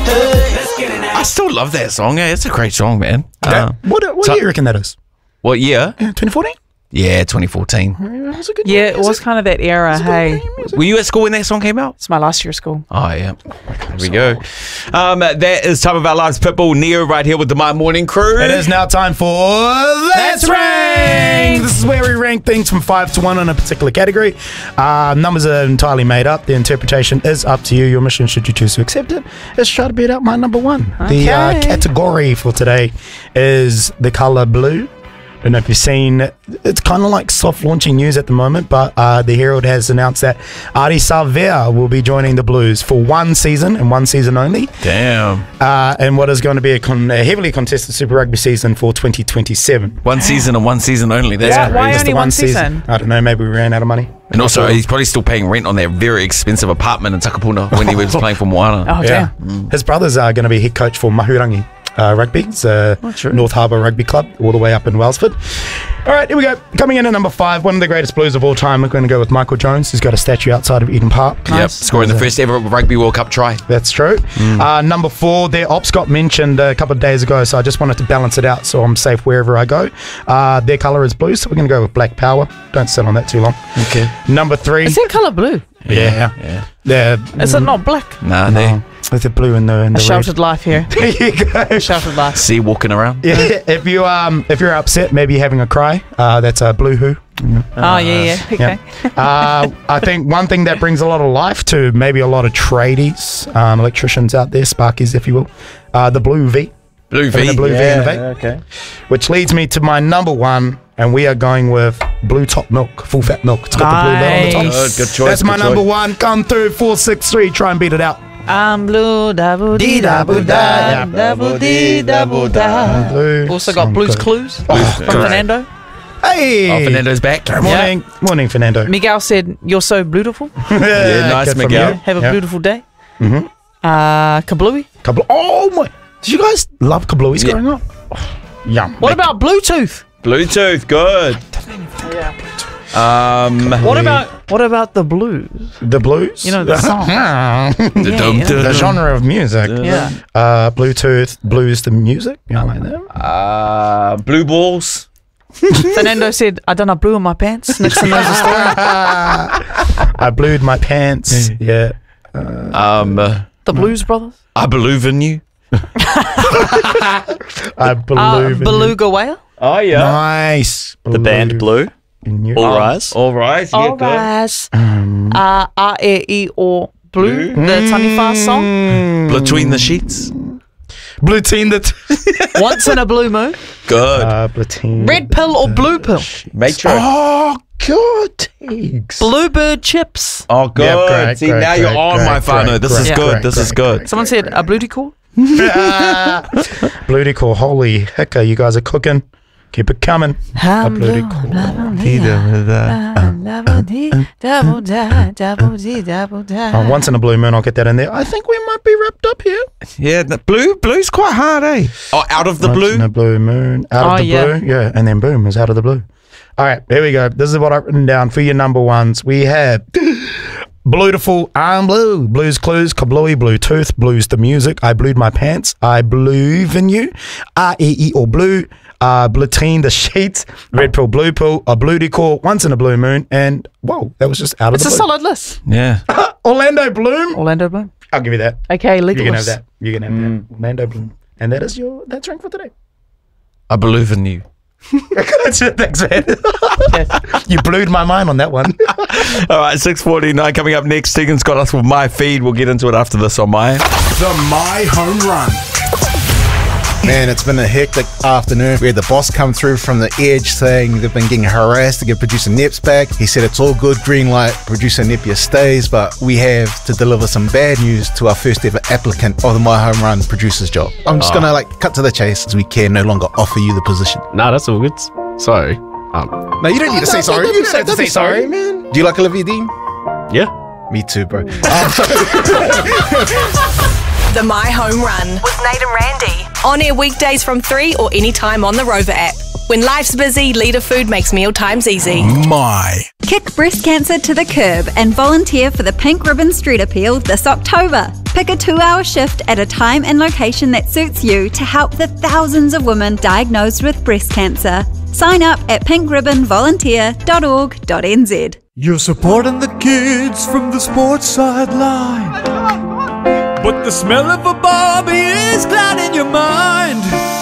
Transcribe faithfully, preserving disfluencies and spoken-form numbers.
Hey, let's get it now. I still love that song. Eh? It's a great song, man. That, Uh, what what so- do you reckon that is? what year? Yeah, twenty fourteen? Yeah, twenty fourteen. That was a good Yeah, it was kind of that era. Hey, Were you at school when that song came out? it's my last year of school. Oh, yeah. There we go. Um, that is Time of Our Lives. Pitbull, Neo right here with the My Morning Crew. It is now time for Let's Rank! This is where we rank things from five to one in a particular category. Uh, numbers are entirely made up. The interpretation is up to you. Your mission, should you choose to accept it, is try to beat out my number one. The uh, Okay. category for today is the color blue. I don't know if you've seen, it's kind of like soft launching news at the moment, but uh, the Herald has announced that Ari Savea will be joining the Blues for one season and one season only. Damn. Uh, and what is going to be a, con- a heavily contested Super Rugby season for twenty twenty-seven. One season and one season only. That's Yeah, crazy. why Just only the one season? I don't know, maybe we ran out of money. And also, he's probably still paying rent on that very expensive apartment in Takapuna when he was playing for Moana. Oh, Yeah. damn. His brothers are going to be head coach for Mahurangi uh, Rugby. It's a North Harbour Rugby Club all the way up in Wellsford. All right, here we go. Coming in at number five, one of the greatest Blues of all time. We're going to go with Michael Jones. He's got a statue outside of Eden Park. Yep, scoring the first ever Rugby World Cup try. That's true. Uh, number four, their ops got mentioned a couple of days ago, so I just wanted to balance it out so I'm safe wherever I go. Uh, their colour is blue, so we're going to go with Black Power. Don't sit on that too long. Okay. Number three. Is that colour blue? Yeah. Yeah. They're, Is it not black? Nah, they with the blue and the, and A the sheltered life here. red. There you go. Sheltered life. see walking around. Yeah, if you um if you're upset, maybe having a cry, uh, that's a blue hoo. Oh, yeah, yeah. Okay. Yeah. uh, I think one thing that brings a lot of life to maybe a lot of tradies, um, electricians out there, sparkies, if you will, uh, the blue V. Blue Having V. the blue V in the vape. okay. Which leads me to my number one, and we are going with blue top milk, full fat milk. It's got the blue lid on the top. Nice. Good, good choice. That's my good number choice. one. Come through four six three. Try and beat it out. I'm blue, da dee da boo da, da dee da boo da. Blue. Also got some Blues good- Clues from great. Fernando. Hey. Oh, Fernando's back. Morning, morning, Fernando. Miguel said, "You're so beautiful. yeah, nice, good from Miguel. you. Have a Yeah. beautiful day." Mm-hmm. Uh, Kablooey. Kablo- oh my! Did you guys love Kablooey's Yeah. growing up? Oh, yum. What about Bluetooth? Bluetooth, good. Um, What about what about the blues? the blues? You know the song. the, Yeah, dum, yeah. dum, the dum. genre of music. Yeah. Uh, Bluetooth, blues, the music. You know, like that. Uh, blue balls. Fernando said, "I done a blue in my pants." Nixon knows the story. I blued my pants. Yeah. Um, uh, The Blues Brothers. I believe in you. I believe Uh, in you. Beluga Whale. Oh yeah. Nice. The band Blue. In you. All Rise. All right. Yeah, All good. rise. Uh, A E E O Blue. Blue. The Tani Fast song. Between the sheets. Blue team that. Once in a blue moon. Good. uh, blue team. Red pill or blue pill. Matrix. Oh, good. Thanks. Bluebird chips. Oh, good. Yeah, great, See, great, now you're great, on great, my Whānau. great, This great, is Yeah. good. great, this is great, good. great. Someone said a bluety call. Blue call. Holy hecker, you guys are cooking. Keep it coming. A blue call. Oh, once in a blue moon, I'll get that in there. I think we might be wrapped up here. Yeah, the blue, blue's quite hard, eh? Oh, out of the Once blue. in a blue moon. Out Oh, of the yeah. blue. Yeah, and then boom, is out of the blue. All right, here we go. This is what I've written down for your number ones. We have Bluetiful, I'm Blue, Blues Clues, Kablooey, Bluetooth, Blues the Music, I Blued My Pants, I Believe in You, R E E or Blue, uh, Bluteen the Sheets, Red Pill, Blue Pill, A Blue Decor, Once in a Blue Moon, and whoa, that was just out of It's the a blue. solid list. Yeah. Orlando Bloom. Orlando Bloom. I'll give you that. Okay, You can have Legolas. that. You can have that. Orlando Bloom. And that is your, that's rank for today. I believe in you. That's it. Thanks, man. You blew my mind on that one. All right, six forty-nine coming up next. Tegan's got us with My Feed. We'll get into it after this on My. The My Home Run. Man, it's been a hectic afternoon. We had the boss come through from the Edge saying they've been getting harassed to get producer Neps back. He said it's all good, green light, producer Nepia stays, but we have to deliver some bad news to our first ever applicant of the My Home Run producer's job. I'm just gonna like cut to the chase as we can no longer offer you the position. Nah, that's all good. Sorry. Um, No, you don't need to say sorry. You don't have to say sorry, man. Do you like Olivia Dean? yeah. Me too, bro. The My Home Run with Nate and Randy. On air weekdays from three or anytime on the Rover app. When life's busy, Leader Food makes mealtimes easy. My. Kick breast cancer to the curb and volunteer for the Pink Ribbon Street Appeal this October. Pick a two-hour shift at a time and location that suits you to help the thousands of women diagnosed with breast cancer. Sign up at pink ribbon volunteer dot org dot n z. You're supporting the kids from the sports sideline, but the smell of a Barbie is clouding your mind.